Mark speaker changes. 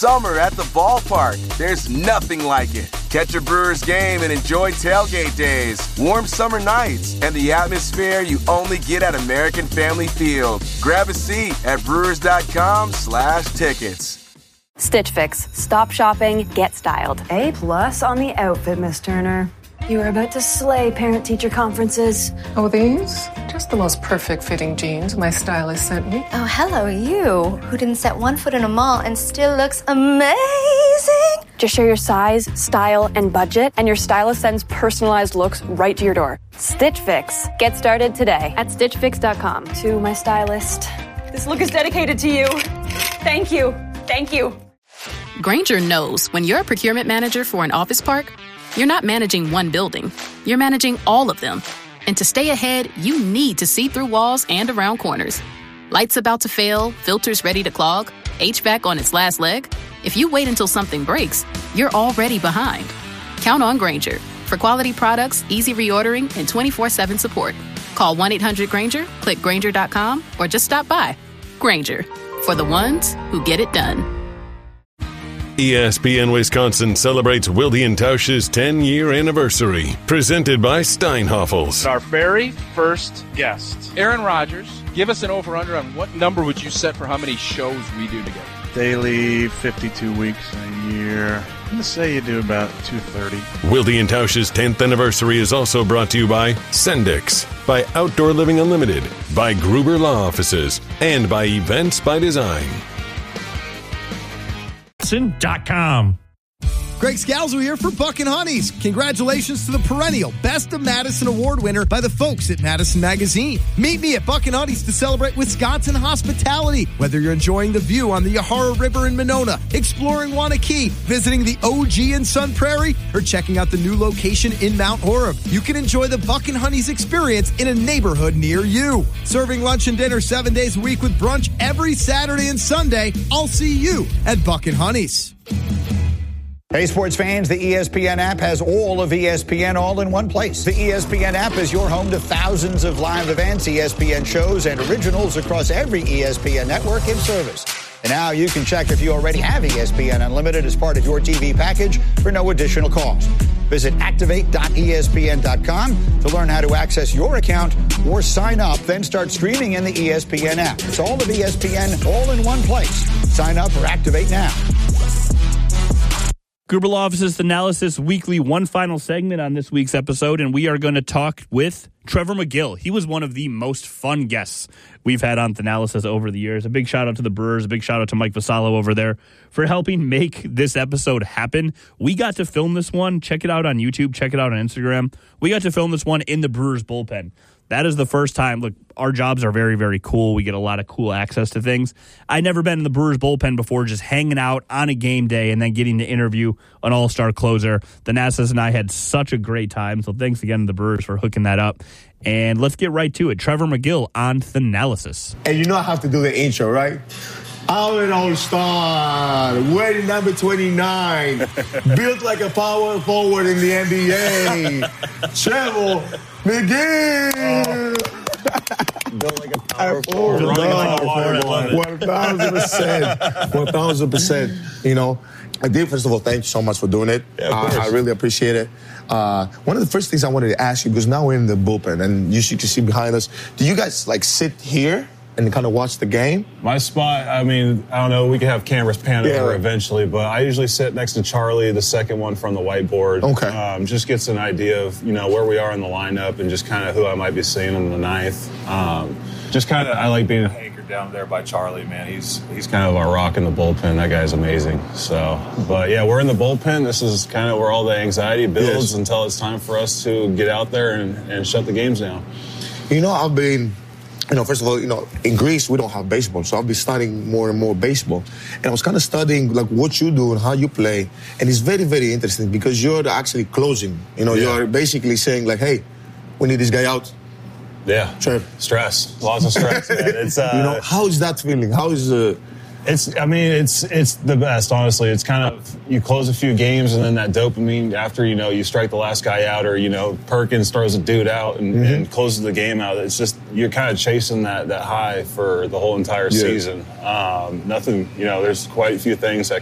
Speaker 1: summer at the ballpark. There's nothing like it. Catch a Brewers game and enjoy tailgate days, warm summer nights, and the atmosphere you only get at American Family Field. Grab a seat at brewers.com/tickets.
Speaker 2: Stitch Fix. Stop shopping, get styled.
Speaker 3: A+ on the outfit, Miss Turner. You are about to slay parent-teacher conferences.
Speaker 4: Oh, these? Just the most perfect fitting jeans my stylist sent me.
Speaker 5: Oh, hello, you, who didn't set one foot in a mall and still looks amazing.
Speaker 2: Just share your size, style, and budget, and your stylist sends personalized looks right to your door. Stitch Fix. Get started today at StitchFix.com.
Speaker 3: To my stylist.
Speaker 2: This look is dedicated to you. Thank you. Thank you.
Speaker 6: Grainger knows when you're a procurement manager for an office park, you're not managing one building. You're managing all of them. And to stay ahead, you need to see through walls and around corners. Lights about to fail, filters ready to clog, HVAC on its last leg. If you wait until something breaks, you're already behind. Count on Grainger for quality products, easy reordering, and 24/7 support. Call 1-800-GRAINGER, click Grainger.com, or just stop by. Grainger, for the ones who get it done.
Speaker 7: ESPN Wisconsin celebrates Wilde & Tausch's 10-year anniversary, presented by Steinhoffels.
Speaker 8: Our very first guest, Aaron Rodgers. Give us an over-under on what number would you set for how many shows we do together?
Speaker 9: Daily, 52 weeks a year. I'm going to say you do about 230.
Speaker 7: Wilde & Tausch's 10th anniversary is also brought to you by Sendix, by Outdoor Living Unlimited, by Gruber Law Offices, and by Events by Design.
Speaker 10: .com.
Speaker 11: Greg Scalzo here for Buckin' Honeys. Congratulations to the perennial Best of Madison Award winner by the folks at Madison Magazine. Meet me at Buckin' Honeys to celebrate Wisconsin hospitality. Whether you're enjoying the view on the Yahara River in Monona, exploring Wanakee, visiting the OG in Sun Prairie, or checking out the new location in Mount Horeb, you can enjoy the Buckin' Honeys experience in a neighborhood near you. Serving lunch and dinner 7 days a week with brunch every Saturday and Sunday. I'll see you at Buckin' Honeys.
Speaker 12: Hey, sports fans, the ESPN app has all of ESPN all in one place. The ESPN app is your home to thousands of live events, ESPN shows, and originals across every ESPN network in service. And now you can check if you already have ESPN Unlimited as part of your TV package for no additional cost. Visit activate.espn.com to learn how to access your account or sign up, then start streaming in the ESPN app. It's all of ESPN all in one place. Sign up or activate now.
Speaker 10: Gruber Law Offices Analysis Weekly, one final segment on this week's episode, and we are going to talk with Trevor McGill. He was one of the most fun guests we've had on Thanalysis over the years. A big shout out to the Brewers, a big shout out to Mike Vassallo over there for helping make this episode happen. We got to film this one. Check it out on YouTube. Check it out on Instagram. We got to film this one in the Brewers bullpen. That is the first time. Look, our jobs are very, very cool. We get a lot of cool access to things. I'd never been in the Brewers bullpen before, just hanging out on a game day and then getting to interview an all-star closer. The Nassas and I had such a great time, so thanks again to the Brewers for hooking that up. And let's get right to it. Trevor McGill on Thanalysis.
Speaker 13: And you know I have to do the intro, right? I'm an all-star, wearing number 29, built like a power forward in the NBA, Trevor McGill. Built like a power forward. 1,000%. You know, I did, first of all, thank you so much for doing it. Yeah, I really appreciate it. One of the first things I wanted to ask you, because now we're in the bullpen, and you can see behind us, do you guys, like, sit here and kind of watch the game?
Speaker 14: My spot, I mean, I don't know, we could have cameras pan over eventually, but I usually sit next to Charlie, the second one from the whiteboard. Okay. Just gets an idea of, you know, where we are in the lineup and just kind of who I might be seeing in the ninth. Just kind of, I like being anchored down there by Charlie, man. He's kind of our rock in the bullpen. That guy's amazing. So, but yeah, we're in the bullpen. This is kind of where all the anxiety builds until it's time for us to get out there and shut the games down.
Speaker 13: You know, I've been... You know, first of all, you know, in Greece, we don't have baseball, so I'll be studying more and more baseball. And I was kind of studying, like, what you do and how you play. And it's very, very interesting because you're actually closing. You know, you're basically saying, like, hey, we need this guy out.
Speaker 14: Yeah.
Speaker 13: Sure.
Speaker 14: Stress. Lots of stress, man. It's,
Speaker 13: you know, how is that feeling? How is
Speaker 14: It's the best, honestly. It's kind of, you close a few games and then that dopamine after, you know, you strike the last guy out or, you know, Perkins throws a dude out and closes the game out. It's just, you're kind of chasing that high for the whole entire season. Nothing, you know, there's quite a few things that